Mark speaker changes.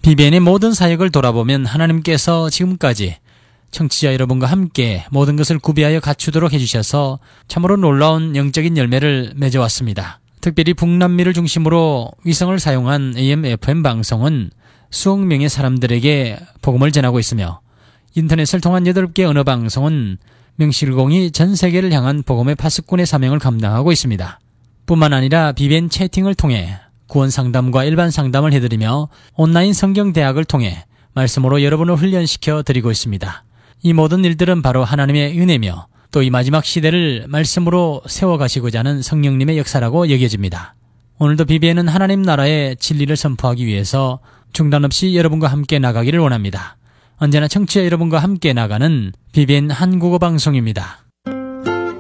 Speaker 1: BBN의 모든 사역을 돌아보면 하나님께서 지금까지 청취자 여러분과 함께 모든 것을 구비하여 갖추도록 해주셔서 참으로 놀라운 영적인 열매를 맺어왔습니다. 특별히 북남미를 중심으로 위성을 사용한 AM, FM 방송은 수억 명의 사람들에게 복음을 전하고 있으며 인터넷을 통한 8개 언어 방송은 명실공히 전 세계를 향한 복음의 파수꾼의 사명을 감당하고 있습니다. 뿐만 아니라 BBN 채팅을 통해 구원 상담과 일반 상담을 해드리며 온라인 성경 대학을 통해 말씀으로 여러분을 훈련시켜 드리고 있습니다. 이 모든 일들은 바로 하나님의 은혜며 또 이 마지막 시대를 말씀으로 세워가시고자 하는 성령님의 역사라고 여겨집니다. 오늘도 BBN은 하나님 나라의 진리를 선포하기 위해서 중단 없이 여러분과 함께 나가기를 원합니다. 언제나 청취자 여러분과 함께 나가는 BBN 한국어 방송입니다.